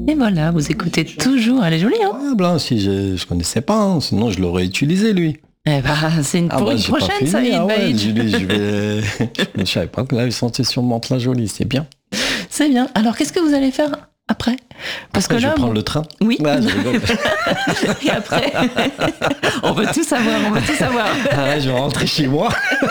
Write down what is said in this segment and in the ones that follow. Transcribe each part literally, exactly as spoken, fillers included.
Et voilà, vous écoutez toujours. Elle est jolie, hein? Incroyable, hein, si je, je connaissais pas, hein, sinon je l'aurais utilisé lui. Eh ben, c'est une, Ah pour bah, une j'ai pas prochaine, fini, ça, Eid ah ouais, Baïd. Julie, je vais. Je savais pas que la chanté sur Mantes-la Jolie, c'est bien. C'est bien. Alors, qu'est-ce que vous allez faire après? Parce Après, que je là, vais prendre vous- le train. Oui. Ouais, je rigole. Et après, on veut tout savoir, on veut tout savoir. Ah ouais, je vais rentrer chez moi.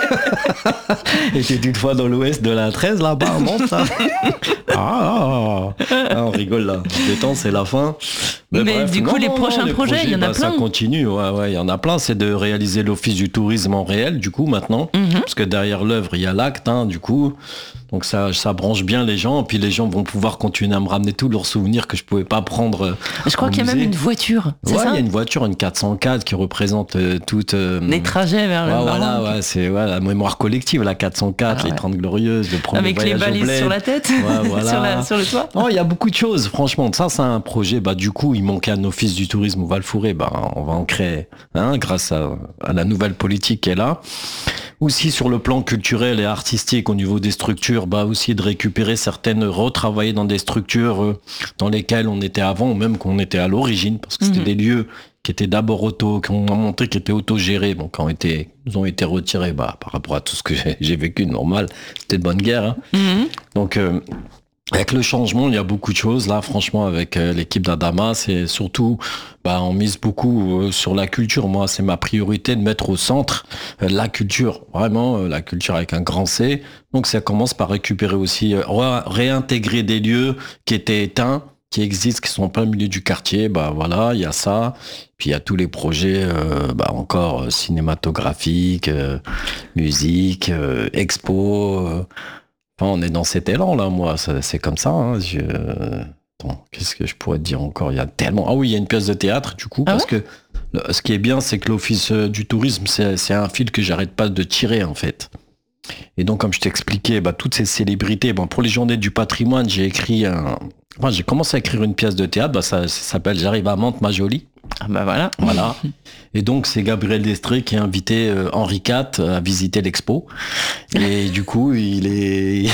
Et t'es une fois dans l'ouest de la treize, là-bas, à Mantes, là. Ah, ah, ah, on rigole là. Le temps, c'est la fin. Mais du coup, les prochains projets, il y en a bah, Ça plein. continue, ouais, ouais, il y en a plein. C'est de réaliser l'office du tourisme en réel, du coup, maintenant. Mhm. Parce que derrière l'œuvre, il y a l'acte, hein, du coup. Donc ça, ça branche bien les gens. Puis les gens vont pouvoir continuer à me ramener tous leurs souvenirs que je pouvais pas prendre. Je crois au qu'il y a même musée. une voiture, c'est Ouais, ça? il y a une voiture, une quatre cent quatre qui représente euh, toute... euh, Les trajets vers le ouais, Maroc. voilà, ouais, c'est ouais, la mémoire collective, la quatre cent quatre, Ah les ouais. trente glorieuses, le premier Avec les voyage au balises bled. sur la tête, Ouais, voilà. sur, la- sur le toit. Non, il y a beaucoup de choses, franchement. Ça, c'est un projet. Bah, du coup, il manquait un office du tourisme au Val-Fouré. Bah, on va en créer un grâce à, à la nouvelle politique qui est là. Aussi, sur le plan culturel et artistique, au niveau des structures, bah, aussi de récupérer certaines, retravailler dans des structures euh, dans lesquelles on était avant, ou même qu'on était à l'origine, parce que c'était Mhm. des lieux qui étaient d'abord auto, qui ont montré qui étaient autogérés, bon, qui ont été, ils ont été retirés, bah, par rapport à tout ce que j'ai, j'ai vécu, normal. C'était de bonne guerre, hein. Mhm. Donc, euh, avec le changement, il y a beaucoup de choses. Là, franchement, avec euh, l'équipe d'Adama, c'est surtout, bah, on mise beaucoup euh, sur la culture. Moi, c'est ma priorité de mettre au centre euh, la culture. Vraiment, euh, la culture avec un grand C. Donc, ça commence par récupérer aussi, euh, ré- réintégrer des lieux qui étaient éteints, qui existent, qui sont en plein milieu du quartier. Bah, voilà, il y a ça. Puis, il y a tous les projets, euh, bah, encore euh, cinématographiques, euh, musique, euh, expo. euh, Enfin, on est dans cet élan là, moi, ça- c'est comme ça. Hein. Je... Attends, qu'est-ce que je pourrais te dire encore? Il y a tellement. Ah oui, il y a une pièce de théâtre du coup, Ah parce que le- ce qui est bien, c'est que l'office euh, du tourisme, c'est c'est un fil que j'arrête pas de tirer en fait. Et donc, comme je t'expliquais, bah, toutes ces célébrités, bon, pour les journées du patrimoine, j'ai écrit un. Enfin, j'ai commencé à écrire une pièce de théâtre, bah, ça, ça s'appelle J'arrive à Mantes, ma jolie. Ah bah voilà. Voilà. Et donc, c'est Gabriel Destré qui a invité euh, Henri quatre à visiter l'expo. Et du coup, il est,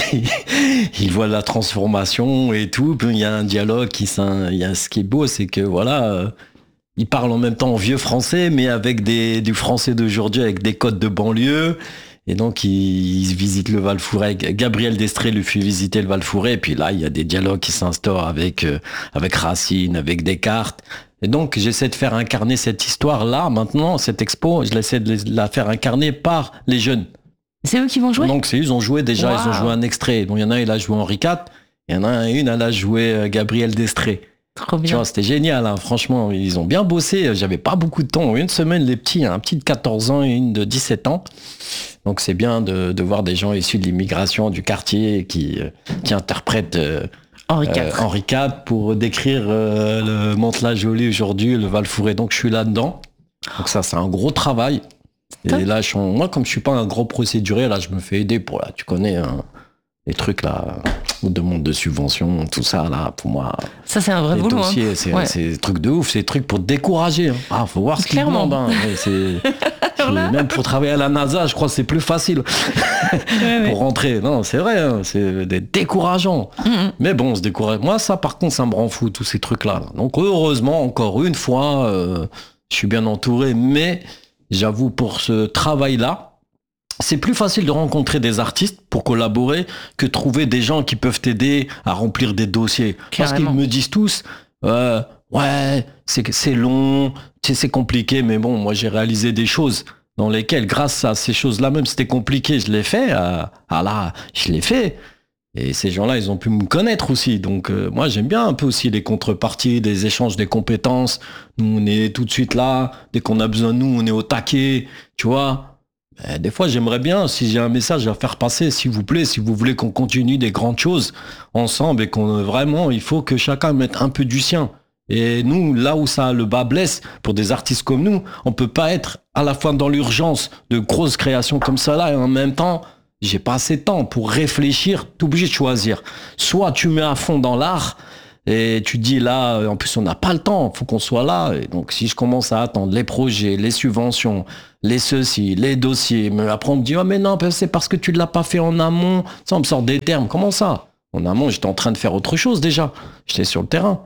il voit la transformation et tout. Puis il y a un dialogue qui, s'in- il y a ce qui est beau, c'est que voilà, euh, il parle en même temps en vieux français, mais avec des, du français d'aujourd'hui, avec des codes de banlieue. Et donc, il, il visite le Val-Fouré. Gabriel Destré lui fait visiter le Val-Fouré. Et puis là, il y a des dialogues qui s'instaurent avec, euh, avec Racine, avec Descartes. Et donc, j'essaie de faire incarner cette histoire-là, maintenant, cette expo, je l'essaie de la faire incarner par les jeunes. C'est eux qui vont jouer? Donc, c'est ils ont joué déjà, Wow. ils ont joué un extrait. Donc, il y en a, il a joué Henri quatre. Il y en a une, elle a joué euh, Gabriel Destré. Trop Tu bien. vois, c'était génial, hein. Franchement, ils ont bien bossé. J'avais pas beaucoup de temps. Une semaine, les petits, un petit de quatorze ans et une de dix-sept ans. Donc, c'est bien de, de voir des gens issus de l'immigration du quartier qui, euh, qui interprètent euh, Henri euh, quatre. Henri quatre pour décrire euh, le Mantes-la-Jolie aujourd'hui, le Val-Fouré. Donc, je suis là-dedans. Donc, ça, c'est un gros travail. Top. Et là, je suis en- moi, comme je suis pas un gros procéduré, là, je me fais aider pour, là, tu connais, hein, les trucs, là, demande de subvention, tout ça, là, pour moi. Ça, c'est un vrai Les boulot. hein. dossiers, c'est Ouais. c'est des trucs de ouf, c'est des trucs pour te décourager. Hein. Ah, faut voir ce qu'ils Clairement. demandent. Hein. Ouais, c'est- c'est- même pour travailler à la NASA, je crois que c'est plus facile Ouais, ouais. pour rentrer. Non, c'est vrai, hein, c'est des décourageants. Mhm. Mais bon, on se décourage. Moi, ça, par contre, ça me rend fou, tous ces trucs-là. Donc, heureusement, encore une fois, euh, je suis bien entouré. Mais j'avoue, pour ce travail-là, c'est plus facile de rencontrer des artistes pour collaborer que trouver des gens qui peuvent t'aider à remplir des dossiers. Parce qu'ils Carrément. me disent tous, euh, ouais, c'est c'est long, tu sais, c'est compliqué, mais bon, moi j'ai réalisé des choses dans lesquelles, grâce à ces choses-là, même si c'était compliqué, je l'ai fait. Ah, ah là, je l'ai fait. Et ces gens-là, ils ont pu me connaître aussi. Donc, euh, moi, j'aime bien un peu aussi les contreparties, des échanges, des compétences. Nous, on est tout de suite là. Dès qu'on a besoin de nous, on est au taquet. Tu vois? Ben, des fois, j'aimerais bien, si j'ai un message à faire passer, s'il vous plaît, si vous voulez qu'on continue des grandes choses ensemble et qu'on vraiment, il faut que chacun mette un peu du sien. Et nous, là où ça le bas blesse, pour des artistes comme nous, on peut pas être à la fois dans l'urgence de grosses créations comme ça là et en même temps, j'ai pas assez de temps pour réfléchir. T'es obligé de choisir. Soit tu mets à fond dans l'art et tu dis là, en plus on n'a pas le temps, faut qu'on soit là. Et donc si je commence à attendre les projets, les subventions, les ceci, les dossiers, mais après on me dit oh mais non, c'est parce que tu ne l'as pas fait en amont. Ça on me sort des termes. Comment ça? En amont, j'étais en train de faire autre chose déjà. J'étais sur le terrain.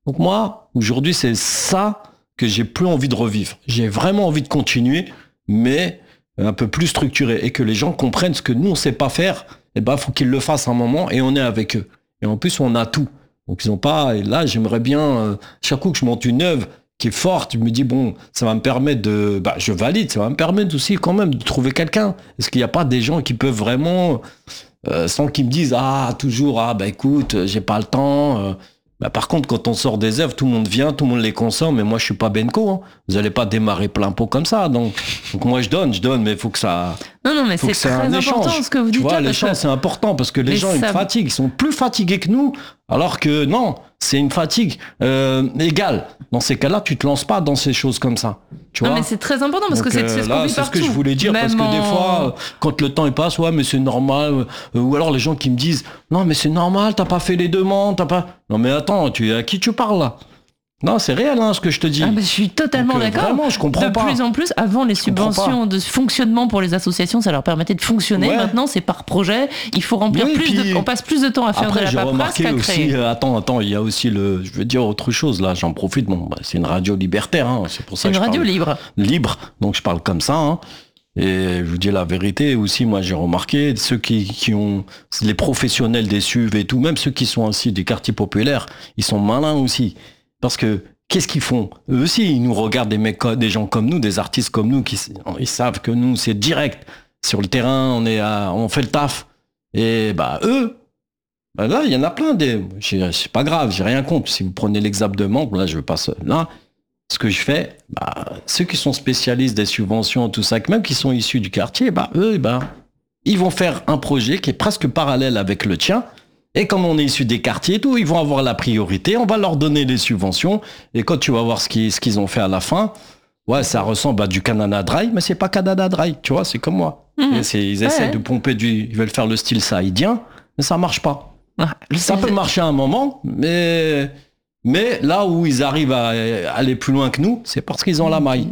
Donc moi, aujourd'hui, c'est ça que j'ai plus envie de revivre. J'ai vraiment envie de continuer, mais un peu plus structuré, et que les gens comprennent ce que nous, on sait pas faire. Et ben, faut qu'ils le fassent un moment, et on est avec eux. Et en plus, on a tout. Donc, ils ont pas... Et là, j'aimerais bien... Euh, chaque coup que je monte une œuvre qui est forte, je me dis, bon, ça va me permettre de... Bah, je valide, ça va me permettre aussi quand même de trouver quelqu'un. Est-ce qu'il n'y a pas des gens qui peuvent vraiment... Euh, sans qu'ils me disent, ah, toujours, ah, bah écoute, j'ai pas le temps... Euh, Bah, par contre, quand on sort des œuvres, tout le monde vient, tout le monde les consomme, mais moi, je suis pas Benko. Hein. Vous allez pas démarrer plein pot comme ça. Donc, donc moi, je donne, je donne, mais il faut que ça... Non, non, mais c'est très important ce que vous dites. Tu vois, là, l'échange, que... c'est important parce que les mais gens, ils ça... fatiguent. Ils sont plus fatigués que nous, alors que non, c'est une fatigue euh, égale. Dans ces cas-là, tu te lances pas dans ces choses comme ça. Tu non, vois mais c'est très important parce donc, que c'est, c'est ce qu'on là, vit c'est partout. ce que je voulais dire, Même parce que en... des fois, quand le temps il passe, ouais, mais c'est normal. Euh, ou alors les gens qui me disent, non, mais c'est normal, t'as pas fait les demandes, t'as pas... Non, mais attends, tu, à qui tu parles là? Non, c'est réel, hein, ce que je te dis. Ah, mais je suis totalement donc, euh, d'accord. Vraiment, je comprends de pas. De plus en plus, avant, les je subventions de fonctionnement pour les associations, ça leur permettait de fonctionner. Ouais. Maintenant, c'est par projet. Il faut remplir oui, plus puis... de... On passe plus de temps à faire Après, de la j'ai paperasse qu'à aussi, créer. euh, attends, attends, il y a aussi le... Je veux dire autre chose, là, j'en profite. Bon, bah, c'est une radio libertaire, hein, c'est pour ça C'est que une je radio parle libre. Libre, donc je parle comme ça, hein. Et je vous dis la vérité aussi, moi j'ai remarqué, ceux qui, qui ont, les professionnels des S U V et tout, même ceux qui sont aussi des quartiers populaires, ils sont malins aussi. Parce que, qu'est-ce qu'ils font? Eux aussi, ils nous regardent, des mecs, des gens comme nous, des artistes comme nous, qui ils savent que nous, c'est direct. Sur le terrain, on, est à, on fait le taf. Et bah eux, bah là, il y en a plein. Des, c'est pas grave, j'ai rien contre. Si vous prenez l'exemple de Mans, là, je passe là. Ce que je fais, bah, ceux qui sont spécialistes des subventions, tout ça, même qui sont issus du quartier, bah, eux, bah, ils vont faire un projet qui est presque parallèle avec le tien. Et comme on est issu des quartiers et tout, ils vont avoir la priorité. On va leur donner les subventions. Et quand tu vas voir ce qu'ils, ce qu'ils ont fait à la fin, ouais, ça ressemble à du Canada Dry, mais c'est pas Canada Dry. Tu vois, c'est comme moi. Mmh. C'est, ils essaient ouais. de pomper du, ils veulent faire le style saïdien, mais ça marche pas. Ah, ça peut marcher à un moment, mais... Mais là où ils arrivent à aller plus loin que nous, c'est parce qu'ils ont la maille.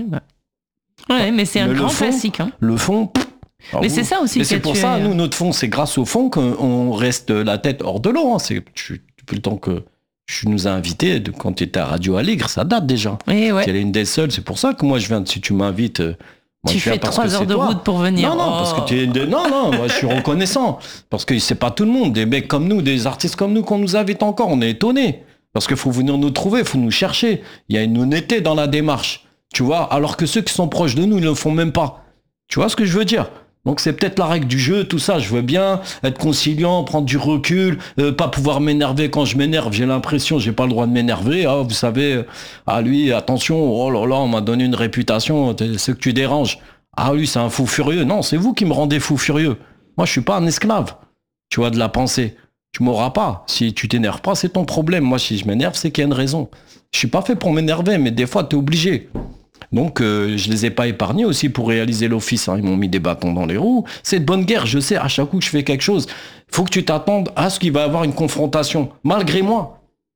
Ouais, mais c'est un mais grand fond, classique. Hein. Le fond... Mais oui. c'est ça aussi. Mais c'est pour ça, es... nous, notre fond, c'est grâce au fond qu'on reste la tête hors de l'eau. Hein. C'est depuis le temps que tu nous as invités, de, quand tu étais à Radio Aligre, ça date déjà. Oui, ouais. Tu es une des seules. C'est pour ça que moi, je viens, si tu m'invites... Moi, tu fais trois heures de toi. route pour venir. Non, non, oh. parce que tu es de... Non, non, moi, je suis reconnaissant. Parce que c'est pas tout le monde. Des mecs comme nous, des artistes comme nous, qu'on nous invite encore, on est étonnés. Parce qu'il faut venir nous trouver, il faut nous chercher. Il y a une honnêteté dans la démarche. Tu vois, alors que ceux qui sont proches de nous, ils ne le font même pas. Tu vois ce que je veux dire? Donc c'est peut-être la règle du jeu, tout ça. Je veux bien être conciliant, prendre du recul, euh, pas pouvoir m'énerver quand je m'énerve. J'ai l'impression, j'ai pas le droit de m'énerver. Ah, vous savez, ah lui, attention, oh là là, on m'a donné une réputation, c'est que tu déranges. Ah lui, c'est un fou furieux. Non, c'est vous qui me rendez fou furieux. Moi, je suis pas un esclave, tu vois, de la pensée. Tu m'auras pas. Si tu t'énerves pas, c'est ton problème. Moi, si je m'énerve, c'est qu'il y a une raison. Je suis pas fait pour m'énerver, mais des fois, t'es obligé. Donc, euh, je les ai pas épargnés aussi pour réaliser l'office. Hein. Ils m'ont mis des bâtons dans les roues. C'est de bonne guerre. Je sais, à chaque coup que je fais quelque chose, faut que tu t'attendes à ce qu'il va y avoir une confrontation, malgré moi.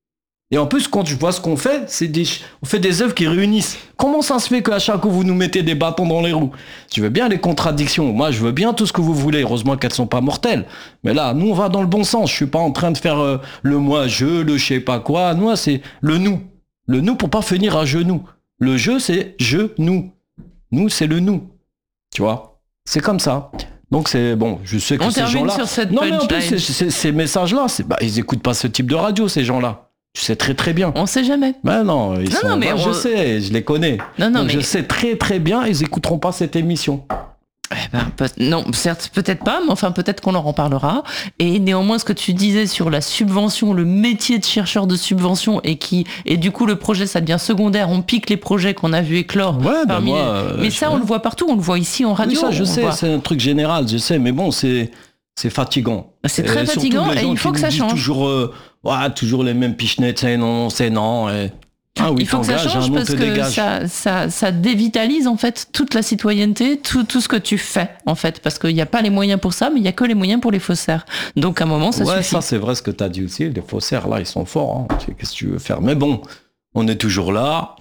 Et en plus, quand je vois ce qu'on fait, c'est des, on fait des œuvres qui réunissent. Comment ça se fait qu'à chaque coup, vous nous mettez des bâtons dans les roues? Je veux bien les contradictions. Moi, je veux bien tout ce que vous voulez. Heureusement qu'elles sont pas mortelles. Mais là, nous, on va dans le bon sens. Je suis pas en train de faire euh, le moi-je, le je sais pas quoi. Nous, c'est le nous. Le nous pour pas finir à genoux. Le je, c'est je, nous. Nous, c'est le nous. Tu vois? C'est comme ça. Donc c'est bon, je sais que on ces gens-là... Sur cette non, mais en plus, c'est, c'est, ces messages-là, c'est, bah, ils écoutent pas ce type de radio, ces gens-là. Tu sais très très bien. On sait jamais. Ben non, ils non, sont... non, mais bah, on... je sais, je les connais. Non, non, Donc mais... je sais très très bien, ils écouteront pas cette émission. Eh ben, peut... non, certes, peut-être pas, mais enfin, peut-être qu'on leur en parlera. Et néanmoins, ce que tu disais sur la subvention, le métier de chercheur de subvention, et qui, et du coup, le projet, ça devient secondaire. On pique les projets qu'on a vu éclore. Ouais, ben moi, les... euh, mais ça, je... on le voit partout. On le voit ici en radio. Oui, ça, je sais, voit... c'est un truc général, je sais, mais bon, c'est, c'est fatigant. C'est très et fatigant, et il faut que ça change. Toujours, euh, ouais, toujours les mêmes pichenettes, c'est non, c'est non. Et... Ah oui, il faut que ça change parce que ça, ça, ça dévitalise en fait toute la citoyenneté, tout, tout ce que tu fais en fait, parce qu'il n'y a pas les moyens pour ça, mais il n'y a que les moyens pour les faussaires. Donc à un moment, ça ouais, suffit. Ouais, ça c'est vrai ce que tu as dit aussi, les faussaires là, ils sont forts, hein. Qu'est-ce que tu veux faire? Mais bon, on est toujours là.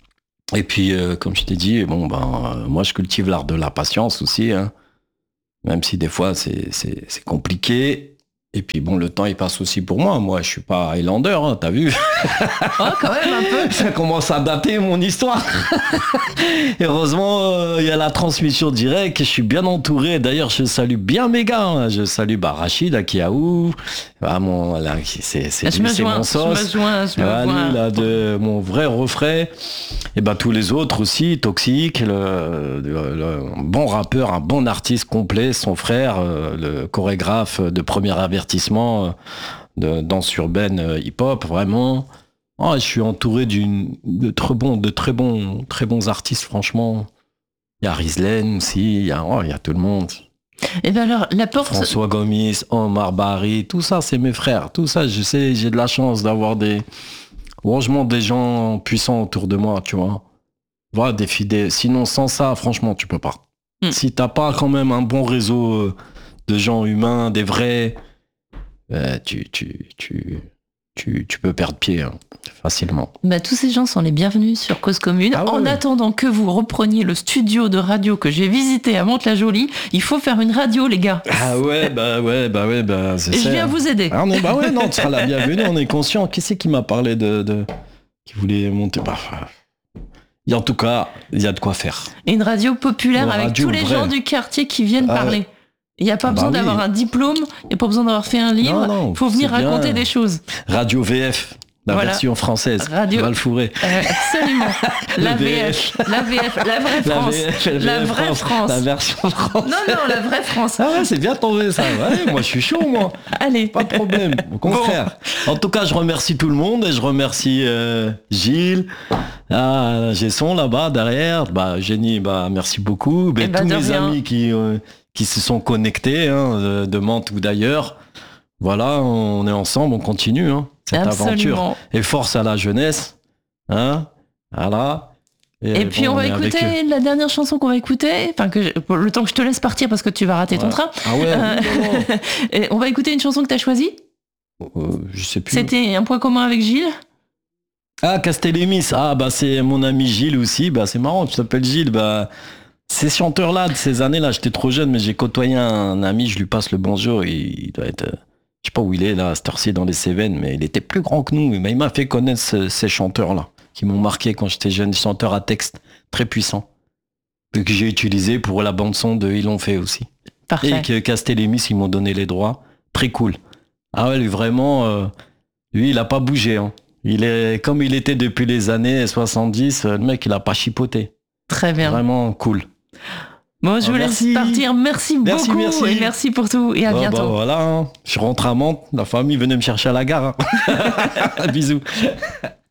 Et puis, euh, comme je t'ai dit, bon, ben, euh, moi je cultive l'art de la patience aussi, hein. Même si des fois c'est, c'est, c'est compliqué. Et puis bon, le temps il passe aussi pour moi. Moi, je suis pas Highlander, hein, t'as vu? Oh, quand même un peu. Ça commence à dater mon histoire. Heureusement, il euh, y a la transmission directe. Je suis bien entouré. D'ailleurs, je salue bien mes gars. Hein. Je salue bah, Rachid, Akiaou. Ah, mon, là, c'est, c'est, je lui, me c'est joins, mon sauce. Je me joins, je me ah, joins. Lui, là, de mon vrai refrain. Et bah, tous les autres aussi, Toxique, le, le, le bon rappeur, un bon artiste complet, son frère, euh, le chorégraphe de premier avertissement de danse urbaine hip-hop, vraiment. Oh, je suis entouré d'une, de très bons, de très bons, très bons artistes, franchement. Il y a Rizlen aussi, il y a, oh, il y a tout le monde. Et bien alors, la porte... François Gomis, Omar Barry, tout ça, c'est mes frères. Tout ça, je sais, j'ai de la chance d'avoir des, franchement, des gens puissants autour de moi, tu vois. Voilà, des fidèles. Sinon, sans ça, franchement, tu peux pas. Mm. Si t'as pas quand même un bon réseau de gens humains, des vrais... Euh, tu, tu, tu, tu, tu peux perdre pied hein, facilement. Bah, tous ces gens sont les bienvenus sur Cause Commune. Ah ouais. En attendant que vous repreniez le studio de radio que j'ai visité à Mantes-la-Jolie, il faut faire une radio, les gars. Ah ouais, bah ouais, bah ouais, bah c'est Et ça. je viens vous aider. Ah, on est, bah ouais, non, tu seras la bienvenue, on est conscient. Qui c'est qui m'a parlé de, de... qui voulait monter bah, en tout cas, il y a de quoi faire. Et une radio populaire une avec radio tous les vraie. gens du quartier qui viennent ah, parler. Il n'y a pas bah besoin oui. d'avoir un diplôme, il n'y a pas besoin d'avoir fait un livre. Il faut venir raconter des choses. Radio V F, la voilà. version française. Radio... Val Fourré. Euh, absolument. La V F, la V F, la vraie France. La, V F, la, la vraie France. France. La version française. Non, non, la vraie France. Ah ouais, c'est bien tombé ça. Ouais, moi, je suis chaud, moi. Allez. Pas de problème. Au contraire. Bon. En tout cas, je remercie tout le monde et je remercie euh, Gilles. Ah, Gesson là-bas, derrière. Bah, Génie, bah, merci beaucoup. Bah, bah, tous mes rien. amis qui, euh, qui se sont connectés hein, de, de Mantes ou d'ailleurs. Voilà, on est ensemble, on continue hein, cette Absolument. aventure. Et force à la jeunesse. Hein, voilà. Et, et puis bon, on, on va écouter la dernière chanson qu'on va écouter, enfin que je, le temps que je te laisse partir parce que tu vas rater ouais. ton train. Ah ouais. Euh, non, non. Et on va écouter une chanson que tu as choisie. Euh, je sais plus. C'était un point commun avec Gilles. Ah, Castellémis. Ah bah c'est mon ami Gilles aussi. Bah c'est marrant, tu t'appelles Gilles. Bah ces chanteurs-là de ces années-là, j'étais trop jeune, mais j'ai côtoyé un ami, je lui passe le bonjour. Il doit être, je sais pas où il est là, à cette heure-ci dans les Cévennes, mais il était plus grand que nous. Mais il m'a fait connaître ce, ces chanteurs-là qui m'ont marqué quand j'étais jeune, chanteurs à texte très puissants, que j'ai utilisé pour la bande son de Ils l'ont fait aussi. Parfait. Et que Castellémis, ils m'ont donné les droits. Très cool. Ah ouais, lui vraiment, euh, lui il a pas bougé. Hein. Il est comme il était depuis les années soixante-dix. Le mec, il a pas chipoté. Très bien. Vraiment cool. Bon, je vous merci. laisse partir. Merci, merci beaucoup merci. et merci pour tout et à bon, bientôt. Bah voilà, hein. Je rentre à Mantes. La famille venait me chercher à la gare. Hein. Bisous.